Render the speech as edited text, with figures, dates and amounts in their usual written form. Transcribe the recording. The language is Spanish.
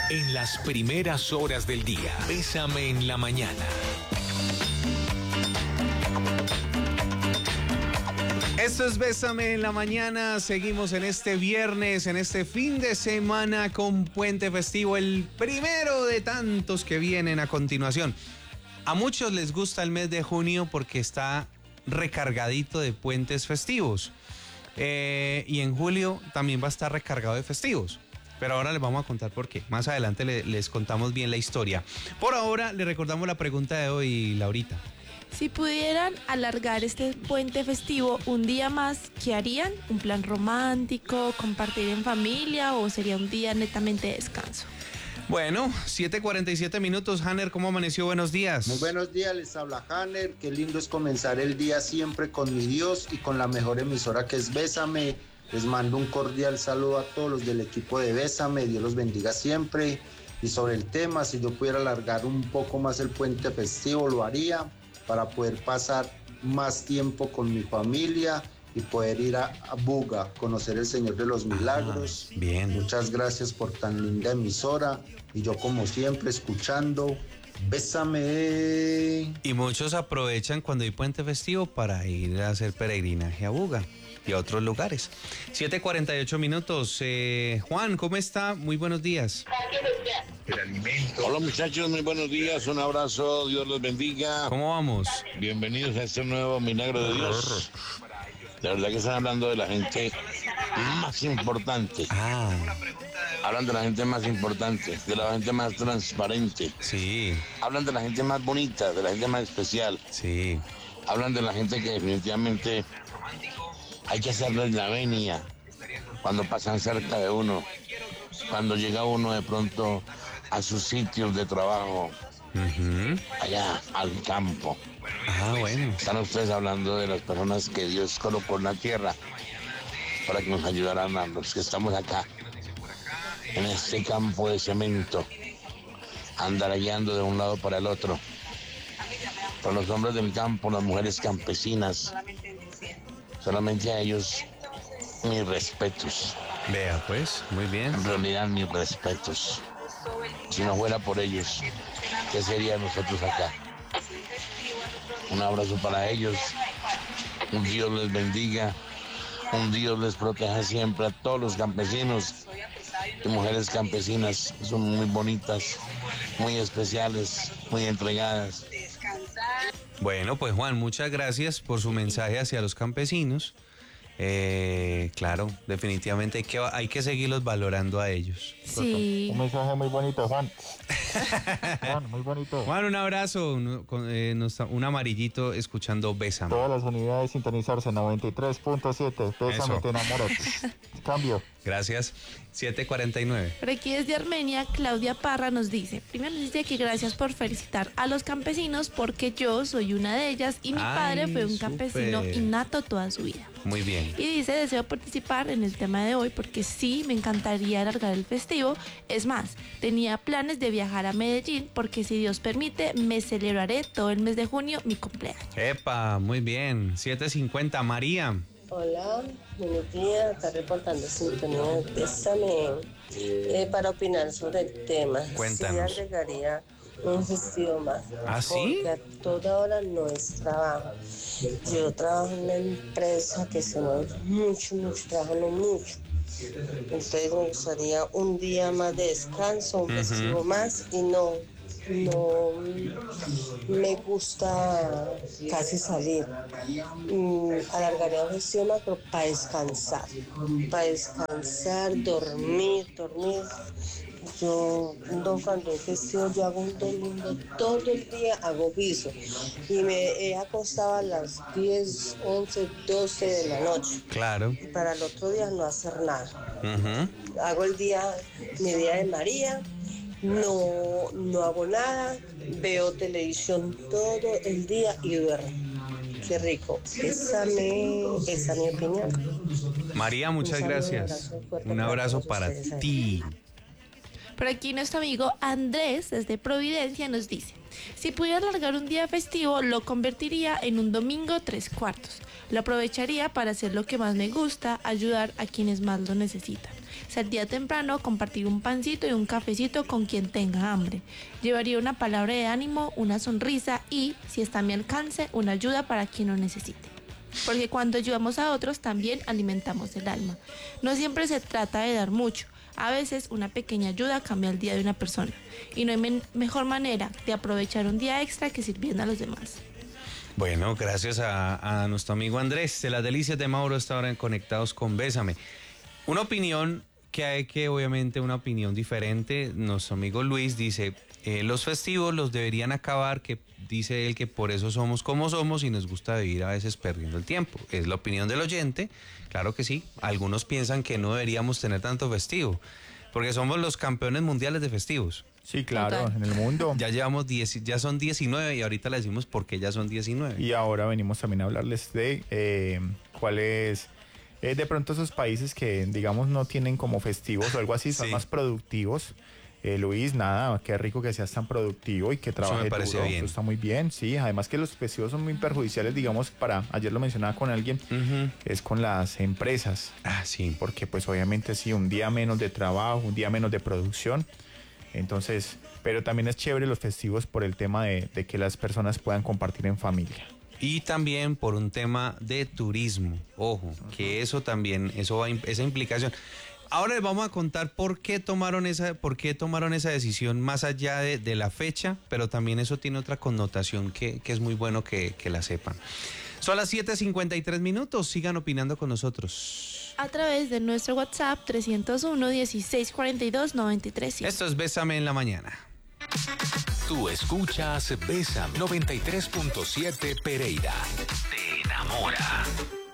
En las primeras horas del día, Bésame en la mañana. Esto es Bésame en la mañana. Seguimos en este viernes, en este fin de semana con puente festivo, el primero de tantos que vienen a continuación. A muchos les gusta el mes de junio porque está recargadito de puentes festivos. Y en julio también va a estar recargado de festivos. Pero ahora les vamos a contar por qué. Más adelante les contamos bien la historia. Por ahora les recordamos la pregunta de hoy, Laurita. Si pudieran alargar este puente festivo un día más, ¿qué harían? ¿Un plan romántico, compartir en familia o sería un día netamente de descanso? Bueno, 7:47 minutos. Hanner, ¿cómo amaneció? Buenos días. Muy buenos días, les habla Hanner. Qué lindo es comenzar el día siempre con mi Dios y con la mejor emisora que es Bésame. Les mando un cordial saludo a todos los del equipo de Bésame. Dios los bendiga siempre. Y sobre el tema, si yo pudiera alargar un poco más el puente festivo, lo haría para poder pasar más tiempo con mi familia y poder ir a Buga, conocer el Señor de los Milagros. Bien. Muchas gracias por tan linda emisora y yo como siempre escuchando Bésame. Y muchos aprovechan cuando hay puente festivo para ir a hacer peregrinaje a Buga y a otros lugares. 7:48 minutos. Juan, ¿cómo está? Muy buenos días. Hola muchachos, muy buenos días, un abrazo, Dios los bendiga. ¿Cómo vamos? Bienvenidos a este nuevo Milagro de Dios. La verdad que están hablando de la gente más importante. Hablan de la gente más importante, de la gente más transparente. Sí. Hablan de la gente más bonita, de la gente más especial. Sí. Hablan de la gente que definitivamente hay que hacerles la venia cuando pasan cerca de uno, cuando llega uno de pronto a sus sitios de trabajo, allá al campo. Bueno. Están ustedes hablando de las personas que Dios colocó en la tierra para que nos ayudaran a los que estamos acá, en este campo de cemento, andaragueando de un lado para el otro. Para los hombres del campo, las mujeres campesinas, solamente a ellos mis respetos. Vea pues, muy bien. En realidad mis respetos. Si no fuera por ellos, ¿qué sería nosotros acá? Un abrazo para ellos. Un Dios les bendiga. Un Dios les proteja siempre a todos los campesinos y mujeres campesinas. Son muy bonitas, muy especiales, muy entregadas. Bueno, pues Juan, muchas gracias por su mensaje hacia los campesinos. Claro, definitivamente hay que seguirlos valorando a ellos. Sí. Un mensaje muy bonito, Juan. Juan, muy bonito. Juan, un abrazo, un amarillito escuchando Bésame. Todas las unidades sintonizarse 93.7. Bésame, te enamoras. Cambio. Gracias. 7:49. Por aquí desde Armenia, Claudia Parra nos dice, primero nos dice que gracias por felicitar a los campesinos porque yo soy una de ellas y mi padre fue un campesino innato toda su vida. Muy bien. Y dice, deseo participar en el tema de hoy porque sí, me encantaría alargar el festivo. Es más, tenía planes de viajar a Medellín porque si Dios permite, me celebraré todo el mes de junio mi cumpleaños. Epa, muy bien. 7:50, María. Hola, buenos días, está reportando sintonía de Bésame para opinar sobre el tema. Cuéntanos. Sí, agregaría un festivo más. ¿Ah, sí? Porque a toda hora no es trabajo. Yo trabajo en una empresa que se mueve mucho, trabajando mucho. Entonces me gustaría un día más de descanso, un festivo más y no me gusta casi salir. Alargaría un festivo más, pero para descansar, dormir. Yo cuando es festivo yo hago un domingo todo el día, hago piso y me he acostado a las 10, 11, 12 de la noche. Claro. Y para el otro día no hacer nada. Hago mi día de María. No hago nada, veo televisión todo el día y duermo. Qué rico. Esa es mi opinión. María, muchas gracias. Un abrazo para ti. Por aquí nuestro amigo Andrés, desde Providencia, nos dice, si pudiera alargar un día festivo, lo convertiría en un domingo 3/4. Lo aprovecharía para hacer lo que más me gusta, ayudar a quienes más lo necesitan. Saldría temprano, compartir un pancito y un cafecito con quien tenga hambre. Llevaría una palabra de ánimo, una sonrisa y, si está a mi alcance, una ayuda para quien lo necesite. Porque cuando ayudamos a otros también alimentamos el alma. No siempre se trata de dar mucho. A veces una pequeña ayuda cambia el día de una persona. Y no hay mejor manera de aprovechar un día extra que sirviendo a los demás. Bueno, gracias a nuestro amigo Andrés de las Delicias de Mauro, está ahora en Conectados con Bésame. Una opinión obviamente una opinión diferente. Nuestro amigo Luis dice, los festivos los deberían acabar, que dice él que por eso somos como somos y nos gusta vivir a veces perdiendo el tiempo. Es la opinión del oyente, claro que sí. Algunos piensan que no deberíamos tener tanto festivo, porque somos los campeones mundiales de festivos. Sí, claro, en el mundo. Ya ya son 19 y ahorita le decimos por qué ya son 19. Y ahora venimos también a hablarles de cuáles, de pronto esos países que, digamos, no tienen como festivos o algo así, son más productivos. Luis, nada, qué rico que seas tan productivo y que trabajes duro. Eso me parece bien. Eso está muy bien, sí. Además que los festivos son muy perjudiciales, digamos, ayer lo mencionaba con alguien, es con las empresas. Ah, sí. Porque pues obviamente sí, un día menos de trabajo, un día menos de producción. Entonces, pero también es chévere los festivos por el tema de que las personas puedan compartir en familia. Y también por un tema de turismo. Ojo, que eso también, esa implicación. Ahora les vamos a contar por qué tomaron esa decisión más allá de la fecha, pero también eso tiene otra connotación que es muy bueno que la sepan. Son las 7:53, sigan opinando con nosotros. A través de nuestro WhatsApp 301-1642-93. Esto es Bésame en la Mañana. Tú escuchas Bésame 93.7 Pereira. Te enamora.